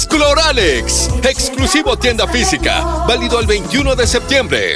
Cloralex, exclusivo tienda física, válido el 21 de septiembre.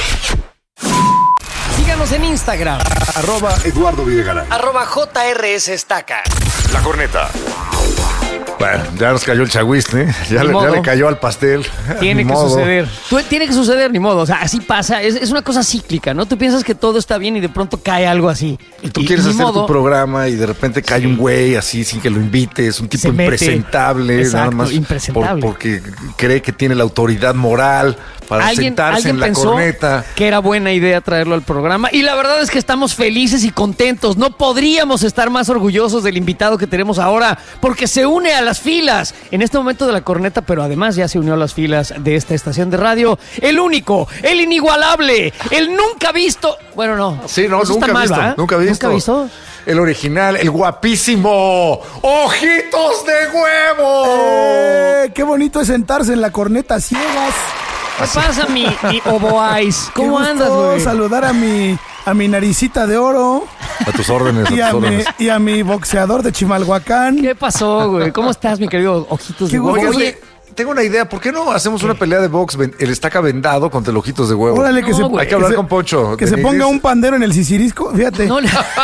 Síganos en Instagram. @Eduardo Videgaray. @JRS Estaca. La Corneta. Bueno, ya nos cayó el chagüiste, ya le cayó al pastel. Tiene que suceder. Tiene que suceder, ni modo. O sea, así pasa. Es una cosa cíclica, ¿no? Tú piensas que todo está bien y de pronto cae algo así. Y tú quieres hacer tu programa y de repente cae un güey así sin que lo invites, un tipo impresentable. Exacto, nada más impresentable. Porque cree que tiene la autoridad moral para sentarse en la corneta. Que era buena idea traerlo al programa. Y la verdad es que estamos felices y contentos. No podríamos estar más orgullosos del invitado que tenemos ahora, porque se une a las filas en este momento de la corneta, pero además ya se unió a las filas de esta estación de radio. El único, el inigualable, el nunca visto. Bueno, no. Sí, no, nunca visto. El original, el guapísimo Ojitos de Huevo. Qué bonito es sentarse en la corneta ciegas. ¿Qué pasa, mi Oboais? ¿Cómo andas, güey? Saludar a mi naricita de oro. A tus órdenes, y a mi boxeador de Chimalhuacán. ¿Qué pasó, güey? ¿Cómo estás, mi querido Ojitos de Huevo? Oye, tengo una idea. ¿Por qué no hacemos una pelea de box? El Estaca vendado contra el Ojitos de Huevo. Órale, hay que hablar con Poncho. Que se ponga un pandero en el sisirisco. Fíjate. No, y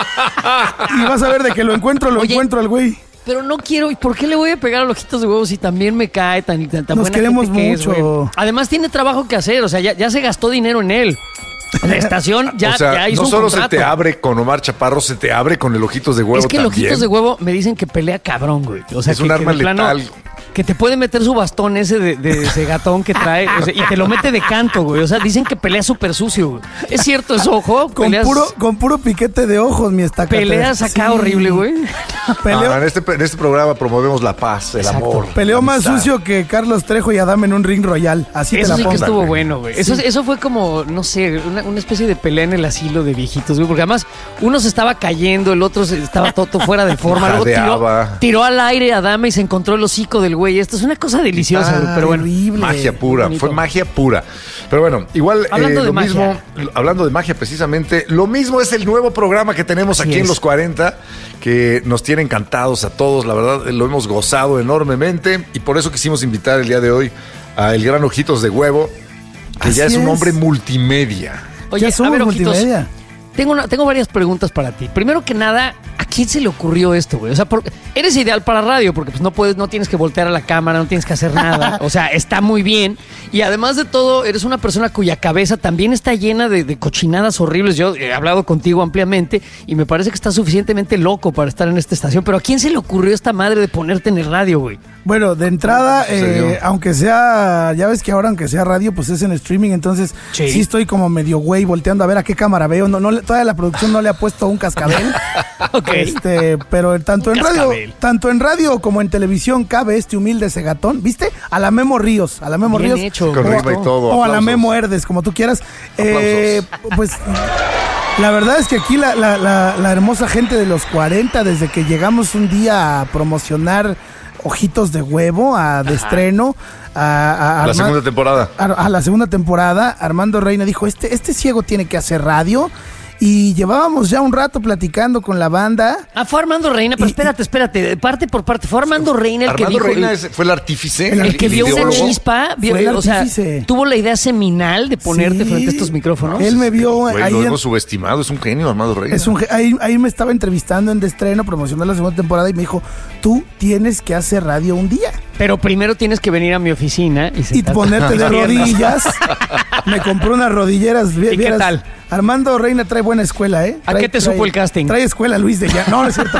vas a ver de que lo encuentro al güey. Pero no quiero, ¿y por qué le voy a pegar a los Ojitos de Huevo si también me cae tan Nos buena queremos gente mucho. Que es, además tiene trabajo que hacer, o sea, ya se gastó dinero en él. La estación ya hizo no un solo contrato. se te abre con Omar Chaparro, se te abre con el Ojitos de Huevo. Es que el también. Ojitos de Huevo me dicen que pelea cabrón, güey. O sea, es un arma letal. Que te puede meter su bastón ese de ese gatón que trae, o sea, y te lo mete de canto, güey. O sea, dicen que pelea súper sucio, güey. ¿Es cierto eso, ojo? Con puro piquete de ojos, mi Estaca. Peleas acá horrible, güey. En este programa promovemos la paz, el amor. Peleó más sucio que Carlos Trejo y Adam en un ring royal. Así eso te la pongo. Eso sí que estuvo bueno, güey. Sí. Eso fue como, no sé, una especie de pelea en el asilo de viejitos, güey. Porque además uno se estaba cayendo, el otro estaba todo fuera de forma. Luego tiró al aire a Adame y se encontró el hocico del güey. Esto es una cosa deliciosa, güey, pero bueno. Horrible. Magia pura, bonito. Fue magia pura. Pero bueno, igual hablando de magia. Mismo, hablando de magia precisamente, lo mismo es el nuevo programa que tenemos aquí en Los 40, que nos tiene encantados a todos, la verdad, lo hemos gozado enormemente y por eso quisimos invitar el día de hoy a el gran Ojitos de Huevo, que ya es un hombre multimedia. Oye, ya somos a ver, Ojitos, multimedia. Tengo varias preguntas para ti. Primero que nada, ¿a quién se le ocurrió esto, güey? O sea, eres ideal para radio porque pues no tienes que voltear a la cámara, no tienes que hacer nada. O sea, está muy bien. Y además de todo, eres una persona cuya cabeza también está llena de cochinadas horribles. Yo he hablado contigo ampliamente y me parece que estás suficientemente loco para estar en esta estación. Pero ¿a quién se le ocurrió esta madre de ponerte en el radio, güey? Bueno, de entrada, aunque sea, ya ves que ahora aunque sea radio, pues es en streaming, entonces sí estoy como medio güey volteando a ver a qué cámara veo. Todavía la producción no le ha puesto un cascabel. Okay. Pero tanto en radio como en televisión cabe este humilde segatón, ¿viste? A la Memo Ríos, Bien hecho, con rima y todo. O a la Memo Herdes, como tú quieras. Pues la verdad es que aquí la hermosa gente de Los 40, desde que llegamos un día a promocionar Ojitos de Huevo, de estreno, a la segunda temporada. A la segunda temporada, Armando Reina dijo, este ciego tiene que hacer radio. Y llevábamos ya un rato platicando con la banda. Fue Armando Reina, pero espérate, parte por parte. Fue Armando Reina el que dijo... Armando Reina fue el artífice. El que vio una chispa, o sea, tuvo la idea seminal de ponerte frente a estos micrófonos. Él me vio ahí. Lo hemos subestimado, es un genio Armando Reina. Ahí me estaba entrevistando en de estreno, promocionando la segunda temporada y me dijo, tú tienes que hacer radio un día. Pero primero tienes que venir a mi oficina y ponerte de rodillas. Me compró unas rodilleras. ¿Y qué tal? Armando Reina trae buena escuela, ¿eh? ¿A qué te supo el casting? Trae escuela Luis de ya. No, no es cierto.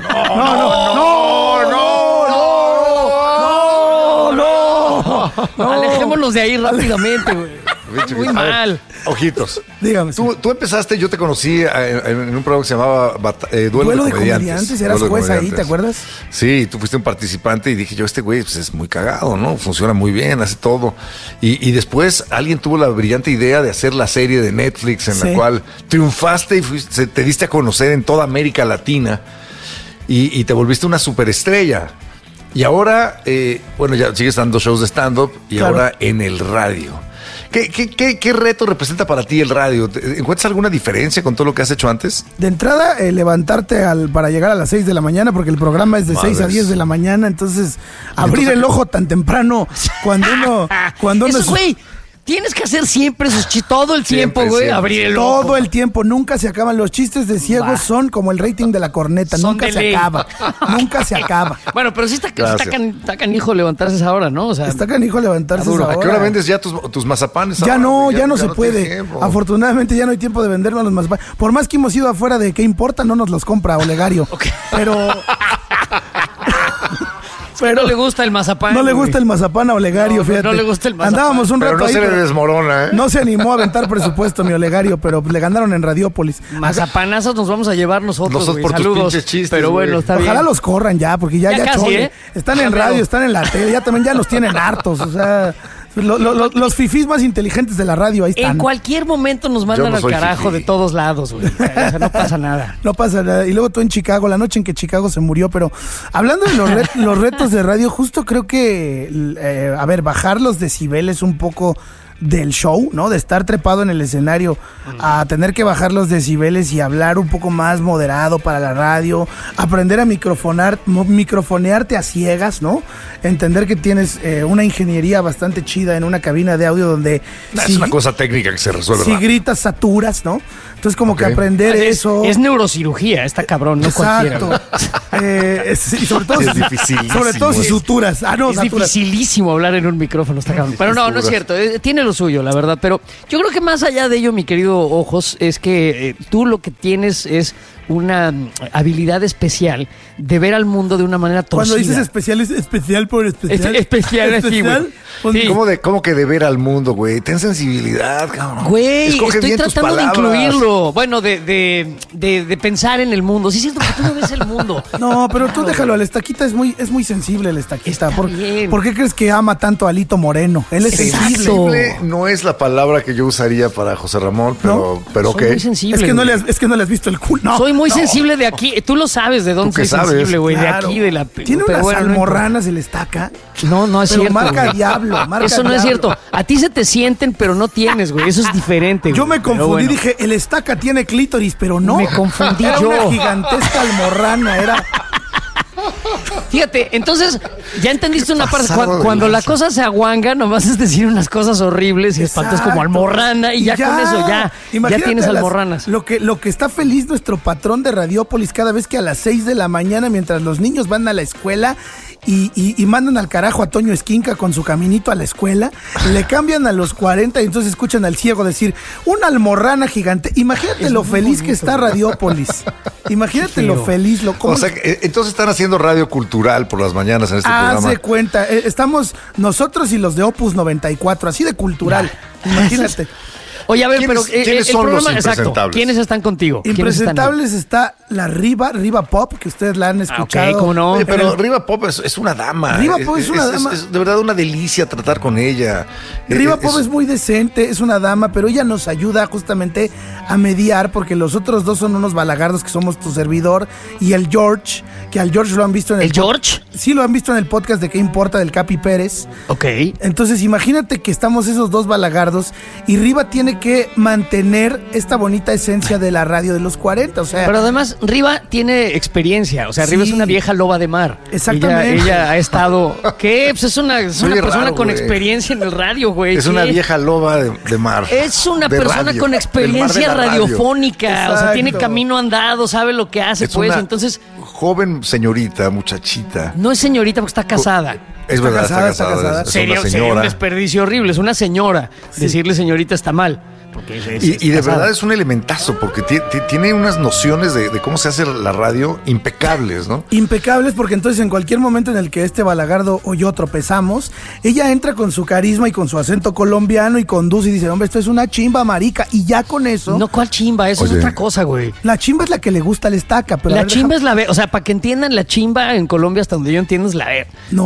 No. Alejémonos de ahí rápidamente, güey. Muy mal. Ojitos. Dígame. Tú empezaste, yo te conocí en un programa que se llamaba Duelo de Comediantes. Eras juez ahí, ¿te acuerdas? Sí, tú fuiste un participante y dije yo, este güey pues es muy cagado, ¿no? Funciona muy bien, hace todo. Y después alguien tuvo la brillante idea de hacer la serie de Netflix en la cual triunfaste y te diste a conocer en toda América Latina y te volviste una superestrella. Y ahora, ya sigues dando shows de stand-up y ahora en el radio. ¿Qué reto representa para ti el radio? ¿Encuentras alguna diferencia con todo lo que has hecho antes? De entrada, levantarte para llegar a las 6 de la mañana, porque el programa es de 6 a 10 de la mañana, entonces abrir el ojo tan temprano cuando uno Eso, güey. Tienes que hacer siempre esos chistes, todo el tiempo, güey, abrir el ojo. Todo el tiempo, nunca se acaban. Los chistes de ciegos son como el rating de la corneta, nunca se acaba. Nunca se acaba. Bueno, pero sí está canijo levantarse esa hora, ¿no? O sea, está canijo levantarse esa hora. ¿A qué hora vendes ya tus mazapanes? Ya no se puede. Afortunadamente ya no hay tiempo de vendernos los mazapanes. Por más que hemos ido afuera de qué importa, no nos los compra Olegario. Okay. Pero no le gusta el mazapán. No le gusta el mazapán a Olegario, fíjate. No le gusta el mazapán. Andábamos un rato pero no ahí, se le desmorona, ¿eh? No se animó a aventar presupuesto mi Olegario, pero le ganaron en Radiópolis. Mazapanazos nos vamos a llevar nosotros, por Saludos. tus pinches chistes, pero bueno, está bien. Ojalá los corran ya, porque ya casi, chole. Están en radio, están en la tele, ya nos tienen hartos, o sea... Los fifís más inteligentes de la radio ahí están. En cualquier momento nos mandan al carajo de todos lados, güey. O sea, no pasa nada. No pasa nada. Y luego tú en Chicago, la noche en que Chicago se murió. Pero hablando de los retos de radio, justo creo que, bajar los decibeles un poco del show, ¿no? De estar trepado en el escenario a tener que bajar los decibeles y hablar un poco más moderado para la radio, aprender a microfonearte a ciegas, ¿no? Entender que tienes una ingeniería bastante chida en una cabina de audio donde... Es una cosa técnica que se resuelve. Si gritas, saturas, ¿no? Entonces como que aprender eso... Es neurocirugía, está cabrón, no cualquiera. Y sobre todo... Es dificilísimo. Sobre todo si suturas. Es dificilísimo hablar en un micrófono, está cabrón. Pero no es cierto. Tiene lo suyo, la verdad. Pero yo creo que más allá de ello, mi querido Ojos, es que tú lo que tienes es una habilidad especial de ver al mundo de una manera torcida. Cuando dices especial, ¿es especial por especial? Especial, así, güey. Sí. ¿Cómo que de ver al mundo, güey? Ten sensibilidad, cabrón. Güey, estoy tratando de incluirlo. Bueno, de pensar en el mundo. Sí, es cierto que tú no ves el mundo. No, pero tú déjalo. El Estaquita es muy sensible, el Estaquita. ¿Por qué crees que ama tanto a Lito Moreno? Él es sensible. No es la palabra que yo usaría para José Ramón, pero Soy muy sensible. Es que no le has visto el culo. No. Soy muy sensible de aquí. Tú lo sabes de dónde soy sensible, güey. Claro. De aquí, de la... Tiene unas almorranas el Estaca. No es cierto. Marca diablo. Eso no es cierto. A ti se te sienten, pero no tienes, güey. Eso es diferente, güey. Yo me confundí, dije, el Estaca tiene clítoris, pero no. Me confundí era yo. Una gigantesca almorrana, era... Fíjate, entonces, ya entendiste una parte. Cuando la cosa se aguanga, nomás es decir unas cosas horribles y espantas como almorrana y ya con eso ya tienes almorranas. Lo que está feliz nuestro patrón de Radiópolis cada vez que a las 6 de la mañana, mientras los niños van a la escuela y mandan al carajo a Toño Esquinca con su caminito a la escuela, le cambian a los 40 y entonces escuchan al ciego decir, una almorrana gigante. Imagínate lo feliz que está Radiópolis. Imagínate lo feliz. O sea, entonces están haciendo radio cultural por las mañanas en este programa. Haz de cuenta, estamos nosotros y los de Opus 94, así de cultural. Imagínate. Oye, a ver, pero ¿quiénes son programa, los impresentables? ¿Quiénes están contigo? Impresentables está la Riva Pop, que ustedes la han escuchado. Ok, ¿cómo no? Oye, pero Riva Pop es una dama. Riva Pop es una dama. Es de verdad una delicia tratar con ella. Riva Pop es muy decente, es una dama, pero ella nos ayuda justamente a mediar, porque los otros dos son unos balagardos que somos tu servidor y el George, que al George lo han visto en el... ¿El George? Sí, lo han visto en el podcast de ¿Qué importa? Del Capi Pérez. Ok. Entonces imagínate que estamos esos dos balagardos y Riva tiene que mantener esta bonita esencia de la radio de los 40, o sea... Pero además, Riva tiene experiencia, o sea, Riva es una vieja loba de mar. Exactamente. Ella ha estado... ¿Qué? Pues es una persona con experiencia en el radio, güey. Es una vieja loba de mar. Es una persona con experiencia radiofónica, Exacto. O sea, tiene camino andado, sabe lo que hace, pues, entonces... Joven señorita, muchachita. No es señorita porque está casada. Es verdad, está casada. Sería un desperdicio horrible, es una señora. Sí. Decirle señorita está mal. Y de verdad es un elementazo, porque tiene unas nociones de cómo se hace la radio impecables, ¿no? Impecables, porque entonces en cualquier momento en el que este balagardo o yo tropezamos, ella entra con su carisma y con su acento colombiano y conduce y dice, hombre, esto es una chimba marica, y ya con eso... No, ¿cuál chimba? Eso es otra cosa, güey. La chimba es la que le gusta al Estaca, pero... La chimba es la B, o sea, para que entiendan, la chimba en Colombia, hasta donde yo entiendo, es la E. No, entonces,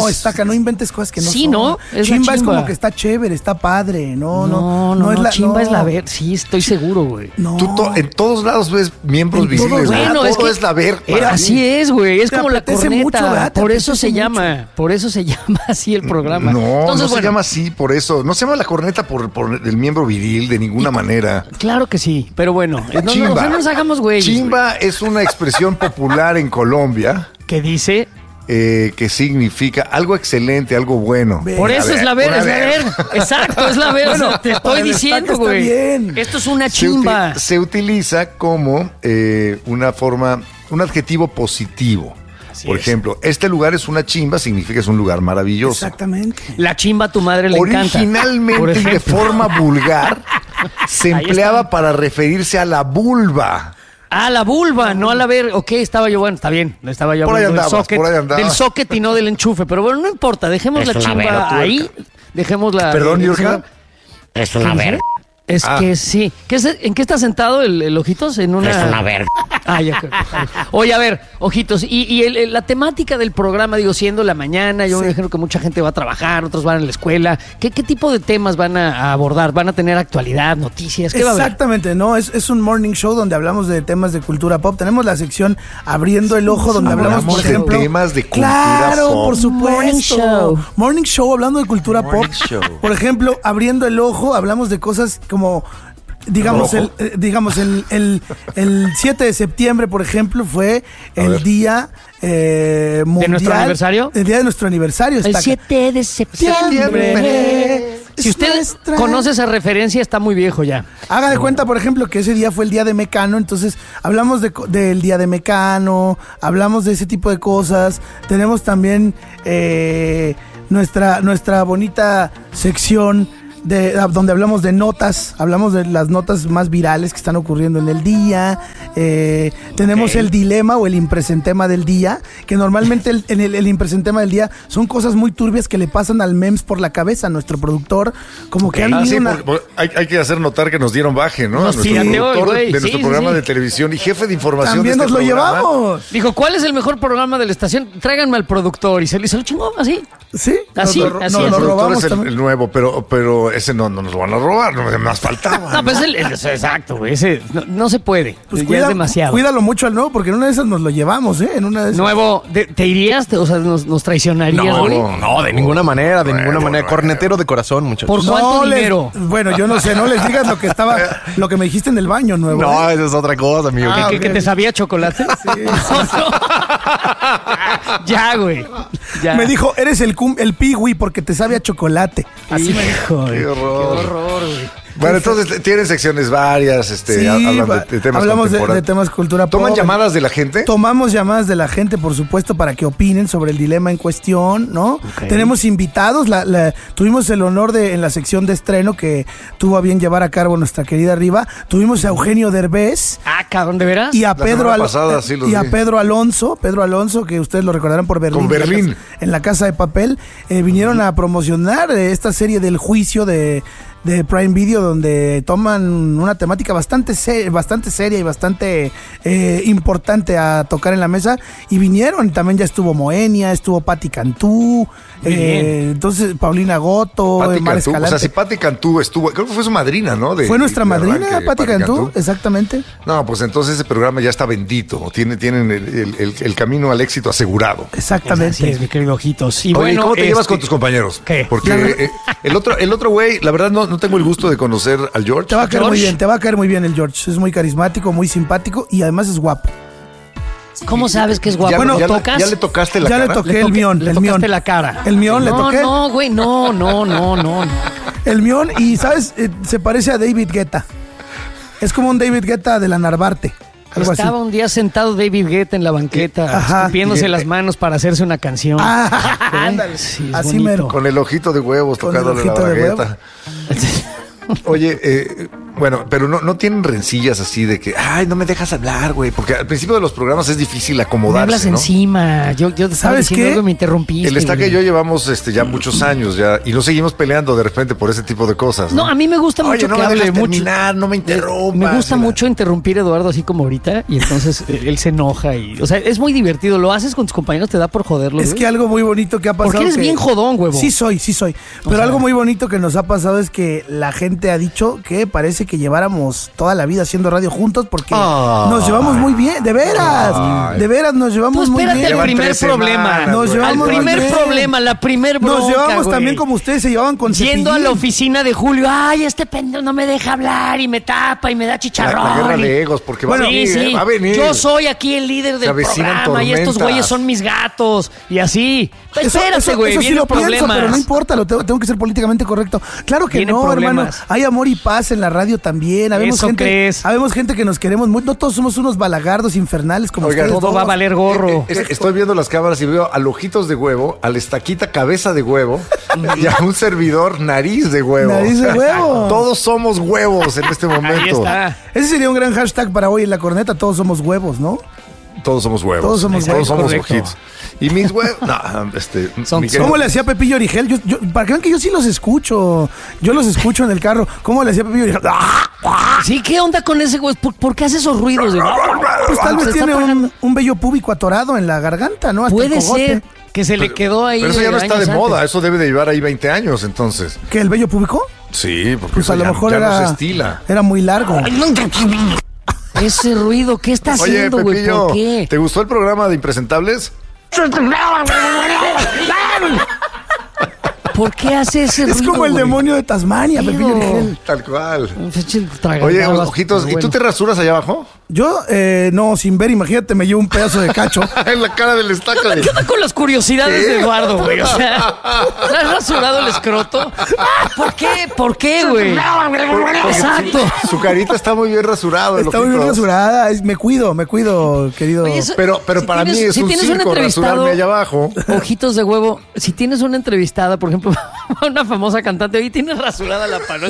estaca, no inventes cosas que no Sí, son. ¿no? Es Chimba la es chimba. como que está chévere, está padre. No, chimba es la ver. Sí, estoy seguro, güey. No. En todos lados ves miembros En todos, visibles. güey. bueno, es todo que- es la ver. para Así mí. es, güey. Es Te como la apetece corneta. mucho, ¿verdad? Te Por eso se apetece llama. mucho. Por eso se llama así el programa. No, Entonces, no se llama así por eso. No se llama la corneta por el miembro viril de ninguna manera. Claro que sí, pero bueno. No, Chimba. o sea, no nos hagamos güeyes. Chimba es una expresión popular en Colombia güey. Que dice. que significa algo excelente, algo bueno. Ve. Por eso es la ver, una es la ver. Exacto, es la ver. Bueno, O sea, te para estoy el diciendo, estaca está güey. bien. Esto es una Se chimba. se utiliza como una forma, un adjetivo positivo. Así Por es. ejemplo, este lugar es una chimba, significa que es un lugar maravilloso. Exactamente. La chimba a tu madre le encanta. Originalmente Por y de ejemplo. forma vulgar se Ahí empleaba está. para referirse a la vulva. Ah, la vulva, no a la ver. Ok, estaba yo, bueno, está bien. Estaba yo Por ahí hablando andabas, por ahí andabas. del socket y no del enchufe. Pero bueno, no importa, dejemos la chimba ahí. Dejemos la. Perdón, Yurka. Es una verga. Es Ah. que sí. ¿En qué está sentado el Ojitos? En una. Es una verga. Ah, ya. Oye, a ver, Ojitos, y la temática del programa, digo, siendo la mañana, yo me imagino que mucha gente va a trabajar, otros van a la escuela. ¿Qué tipo de temas van a abordar? ¿Van a tener actualidad, noticias? ¿Qué va a haber? Exactamente, ¿no? Es un morning show donde hablamos de temas de cultura pop. Tenemos la sección Abriendo el Ojo, donde hablamos, por de ejemplo... temas de cultura Claro, pop. por supuesto. Morning show. Morning show, hablando de cultura Morning pop. show. Por ejemplo, Abriendo el Ojo, hablamos de cosas como... Digamos, Rojo. el 7 de septiembre, por ejemplo, fue el ver. día mundial. nuestro aniversario? El día de nuestro aniversario. El Estaca. 7 de septiembre. Si Es usted nuestra- conoce esa referencia, está muy viejo ya. Haga de cuenta, por ejemplo, que ese día fue el día de Mecano, entonces hablamos del día de Mecano, hablamos de ese tipo de cosas. Tenemos también nuestra bonita sección donde hablamos de notas, hablamos de las notas más virales que están ocurriendo en el día. Tenemos el dilema o el impresentema del día, que normalmente el impresentema del día son cosas muy turbias que le pasan al MEMS por la cabeza a nuestro productor, como que han Ah, vivido sí, una... hay que hacer notar que nos dieron baje, ¿no? Nos A nuestro pirateó el productor güey, de nuestro sí, programa sí. de televisión y jefe de información También de nos este lo programa. llevamos. Dijo, ¿cuál es el mejor programa de la estación? Tráiganme al productor. Y se lo chingó así. Sí, Así, nos lo, así nos es. lo El productor robamos es el también. nuevo, pero ese no nos lo van a robar, no más faltaba. No, pues exacto, güey. Ese no se puede. Pues ya es demasiado. Cuídalo mucho al nuevo, porque en una de esas nos lo llevamos, ¿eh? En una de esas. Nuevo, ¿te irías? O sea, ¿nos traicionarías, güey? No, de ninguna manera, de ninguna Nuevo, manera. nuevo. Cornetero de corazón, muchachos. ¿Por cuánto les- dinero? Bueno, yo no sé, no les digas lo que me dijiste en el baño, nuevo. No, ¿eh? esa es otra cosa, amigo. ¿Que, Ah, que ok. te sabía chocolate? Ya, güey. Ya. Me dijo, eres el Pigui porque te sabe a chocolate. Así me dijo. Hijo, Qué horror. Qué horror, güey. Bueno, entonces tienen secciones varias, Sí, hablan de temas hablamos de contemporáneos. temas cultura pop. ¿Toman llamadas de la gente? Tomamos llamadas de la gente, por supuesto, para que opinen sobre el dilema en cuestión, ¿no? Ok. Tenemos invitados, tuvimos el honor en la sección de estreno que tuvo a bien llevar a cabo nuestra querida Riva, tuvimos a Eugenio Derbez Ah, cabrón, ¿de veras? y a La Pedro semana pasada sí los y a vi. Pedro Alonso, que ustedes lo recordarán por Berlín. Con Berlín. En la Casa de Papel, vinieron a promocionar esta serie del juicio de Prime Video, donde toman una temática bastante seria y bastante importante a tocar en la mesa, y vinieron. También ya estuvo Moenia, estuvo Patti Cantú, Muy bien. entonces Paulina Goto, Patti Mar Cantú, o Escalante. sea, si Patti Cantú estuvo, creo que fue su madrina, ¿no? Fue nuestra de madrina, arranque, Patti Cantú, exactamente. No, pues entonces ese programa ya está bendito, tienen el camino al éxito asegurado. Exactamente. Así es, mi querido Ojitos. Y Oye, bueno, ¿cómo te llevas con tus compañeros? ¿Qué? Porque el otro güey, la verdad no tengo el gusto de conocer al George. Te va a caer George. muy bien, te va a caer muy bien el George. Es muy carismático, muy simpático y además es guapo. ¿cómo sabes que es guapo? Ya, ¿Lo ya, tocas? ya le tocaste la Ya cara. le toqué el mión, Le el tocaste mión. la cara. El mión le toqué. No, güey, no. El mión, y ¿sabes? Se parece a David Guetta. Es como un David Guetta de la Narvarte. Algo así. Estaba un día sentado David Guetta en la banqueta, Ajá. escupiéndose las manos para hacerse una canción. Ah, ¿Eh? ándale. Sí, es Así bonito. mero. Con el ojito de huevos Con el tocándole la ojito de bragueta. Oye, Bueno, pero no tienen rencillas así de que, ay, no me dejas hablar, güey. Porque al principio de los programas es difícil acomodarse, Me hablas ¿no? encima. Yo te estaba ¿Sabes diciendo qué? algo y me interrumpiste. El Estaca y güey. yo llevamos ya muchos años ya y nos seguimos peleando de repente por ese tipo de cosas. No, a mí me gusta Oye, mucho no que me hable dejas mucho. terminar, no me interrumpas. Me gusta mucho interrumpir a Eduardo así como ahorita y entonces él se enoja y, o sea, es muy divertido. Lo haces con tus compañeros, te da por joderlo. Es güey. que algo muy bonito que ha pasado. Porque eres que- bien jodón, huevo. Sí soy. Pero sea- algo muy bonito que nos ha pasado es que la gente ha dicho que parece que lleváramos toda la vida haciendo radio juntos porque nos llevamos muy bien, de veras. De veras nos Tú llevamos muy espérate bien. al Llevan primer 3 problema. semanas, Nos güey. llevamos Al primer muy bien. problema, la primer bronca, Nos llevamos güey. también como ustedes se llevaban con Yendo a Cepillín. la oficina de Julio, ay, este pendejo no me deja hablar y me tapa y me da chicharrón. La guerra y- de egos, porque va a Sí, venir, sí. va a venir. Yo soy aquí el líder Se del avecinan programa y estos tormentas. güeyes son mis gatos y así. Espérate, güey, eso sí vienen lo pienso, problemas. pero no importa, tengo que ser políticamente correcto. Claro que Vienen no, problemas. hermano. Hay amor y paz en la radio también. Habemos ¿Eso crees? gente que nos queremos mucho. No todos somos unos balagardos infernales como Oigan, ustedes Todo va a dos. valer gorro. Estoy viendo las cámaras y veo al Ojitos de Huevo, al Estaquita Cabeza de Huevo y a un servidor Nariz de Huevo. Nariz de Huevo. Todos somos huevos en este momento. Ahí está. Ese sería un gran hashtag para hoy en la corneta. Todos somos huevos, ¿no? Todos somos huevos. Todos somos huevos. Correcto. Ojitos. Y mis huevos. No, Son- mi querido- ¿Cómo le hacía Pepillo Origel? Para que vean que yo sí los escucho. Yo los escucho en el carro. ¿Cómo le hacía Pepillo Origel? Sí, ¿qué onda con ese güey? ¿Por qué hace esos ruidos? De... Pues tal Se vez está tiene apagando. un vello púbico atorado en la garganta, ¿no? Hasta el Puede cogote. ser que se le quedó ahí. Pero eso ya no está de años moda. antes. Eso debe de llevar ahí 20 años, entonces. ¿Que el vello púbico? Sí, porque Pues eso a lo ya, mejor ya no era, se estila. era muy largo. Ese ruido, ¿qué está Oye, haciendo, güey? Pepillo, ¿Por qué? ¿te gustó el programa de Impresentables? ¿Por qué hace ese ruido? Es como el güey? demonio de Tasmania, Tío. Pepillo Origel. Tal cual. Un pinche tragandabas, Oye, Ojitos, pero ¿y tú te bueno. rasuras allá abajo? Yo, no, sin ver, imagínate, me llevo un pedazo de cacho. En la cara del Estaca. ¿Qué onda con las curiosidades ¿Qué? de Eduardo, güey? O sea, ¿te has rasurado el escroto? ¿Por qué? ¿Por qué, güey? Exacto. Su carita está muy bien rasurado. el Está muy bien Ojitos. rasurada. Me cuido, querido. Oye, eso- Pero si para mí tienes- es si un tienes un circo entrevistado- rasurarme allá abajo. Ojitos de huevo, si tienes una entrevistada, por ejemplo, una famosa cantante, y tienes rasurada la pano.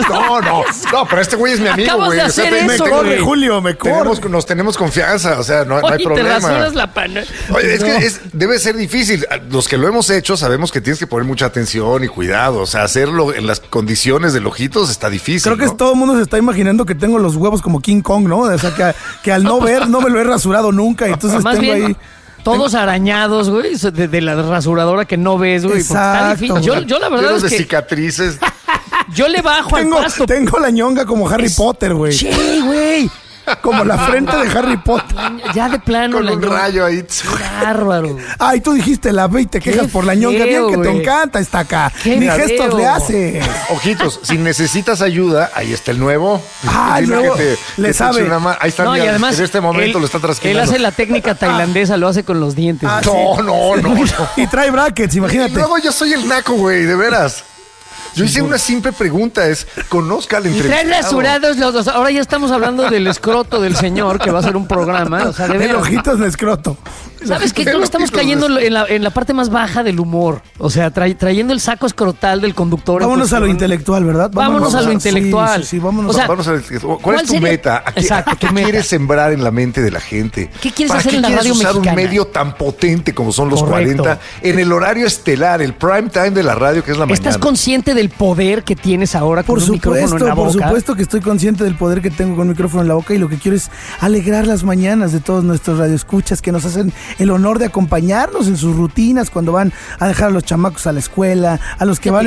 No, pero este güey es mi amigo, Acabas güey. de O sea, hacer me eso, tengo- güey. Julio, me corre. nos tenemos confianza, o sea, no hay Oye, te problema. rasuras la pana. Oye, es No. que debe ser difícil. Los que lo hemos hecho sabemos que tienes que poner mucha atención y cuidado. O sea, hacerlo en las condiciones del Ojitos está difícil. Creo que ¿no? todo el mundo se está imaginando que tengo los huevos como King Kong, ¿no? O sea, que al no ver, no me lo he rasurado nunca. Y entonces Más tengo bien, ahí. todos arañados, güey, de la rasuradora que no ves, güey. porque está Exacto, difícil. güey. Yo la verdad Llenos es de que cicatrices. yo le bajo al pasto. Tengo la ñonga como Harry Potter, güey. Sí, güey. Como la frente de Harry Potter. Ya de plano. Con la un ñonga. rayo ahí. Qué bárbaro. Ay, tú dijiste la ve y te quejas por la ñonga. feo, Bien que güey. te encanta esta acá. Qué Ni feo. gestos le haces. Ojitos, si necesitas ayuda, ahí está el nuevo. Ah, Dile nuevo. que Le te sabe. eche una mano. Ahí está, No, y mira, además. en este momento él- lo está Él trasquilando. hace la técnica tailandesa, lo hace con los dientes. Ah, güey. No. Y trae brackets, Y imagínate. luego yo soy el naco, güey, de veras. Yo hice una simple pregunta, conozca al Y trae entrevistado. rasurados los dos. Ahora ya estamos hablando del escroto del señor que va a hacer un programa. O sea, de El veras. ojitos de escroto. ¿Sabes qué? Creo que El estamos ojitos cayendo de- en la parte más baja del humor. O sea, trayendo el saco escrotal del conductor. en Vámonos a lo cuestión. intelectual, ¿verdad? Vámonos a lo sí, intelectual. Sí, vámonos. O sea, Vamos a ver, ¿cuál ¿cuál es tu sería? meta? Exacto, ¿Qué tu meta. quieres sembrar en la mente de la gente? ¿Qué quieres ¿Para hacer qué en la quieres radio usar mexicana? un medio tan potente como son los Correcto. 40 en el horario estelar, el prime time de la radio, que es la ¿Estás mañana? consciente del poder que tienes ahora con Por un micrófono en la boca? por supuesto que estoy consciente del poder que tengo con el micrófono en la boca y lo que quiero es alegrar las mañanas de todos nuestros radioescuchas que nos hacen el honor de acompañarnos en sus rutinas cuando van a dejar a los chamacos a la escuela, a los que van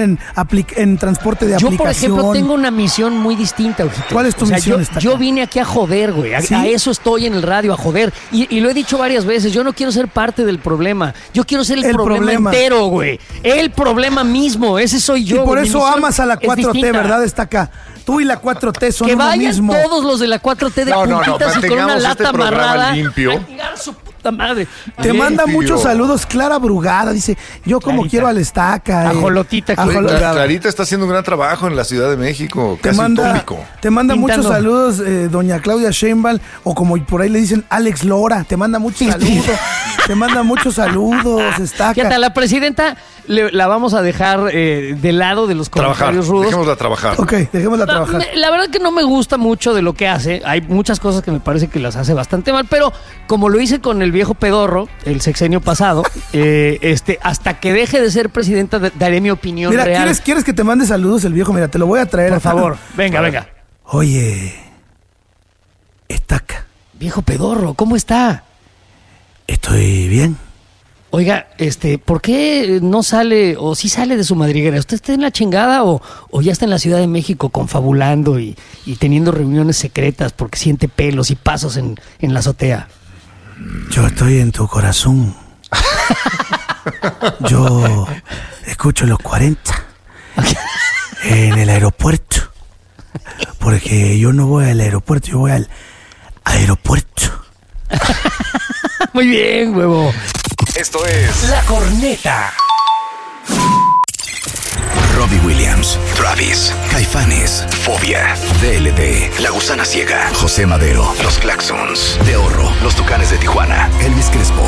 en transporte de Yo, aplicación. por ejemplo, tengo una misión muy distinta, Ojito. ¿Cuál es tu misión, Yo, Estaca? yo vine aquí a joder, güey. ¿Sí? A eso estoy en el radio, a joder. Y lo he dicho varias veces, yo no quiero ser parte del problema. Yo quiero ser el problema entero, güey. El problema mismo, ese soy yo. Y por güey. Mi eso misión amas a la es 4T, distinta. ¿verdad? Está acá. Tú y la 4T son Que uno vayan mismo. todos los de la 4T de No, no, no, puntitas y con una mantengamos lata este programa amarrada. limpio. A chingar a su puta madre. Te Bien. manda Limpio. muchos saludos Clara Brugada. Dice, yo como Clarita. quiero al Estaca. Ajolotita, Ajolotita. Clarita está haciendo un gran trabajo en la Ciudad de México, Te casi manda utópico. Pintando. muchos saludos doña Claudia Sheinbaum o como por ahí le dicen Alex Lora, te manda muchos saludos. Te manda muchos saludos, Estaca. Fíjate, a la presidenta la vamos a dejar de lado de los comentarios rudos. Dejémosla trabajar. Ok, dejémosla trabajar. La verdad que no me gusta mucho de lo que hace. Hay muchas cosas que me parece que las hace bastante mal, pero como lo hice con el viejo pedorro, el sexenio pasado, hasta que deje de ser presidenta daré mi opinión Mira, real. ¿quieres que te mande saludos el viejo? Mira, te lo voy a traer. Por favor, venga. Oye, Estaca. Viejo pedorro, ¿cómo está? Estoy bien. Oiga, ¿por qué no sale, o sí sale de su madriguera? ¿Usted está en la chingada o ya está en la Ciudad de México confabulando y teniendo reuniones secretas porque siente pelos y pasos en la azotea? Yo estoy en tu corazón. Yo escucho los 40 en el aeropuerto. Porque yo no voy al aeropuerto, yo voy al aeropuerto. Muy bien, huevo. Esto es La Corneta. Robbie Williams, Travis, Caifanes, Fobia, DLD, La Gusana Ciega, José Madero, Los Claxons, De Horro, Los Tucanes de Tijuana,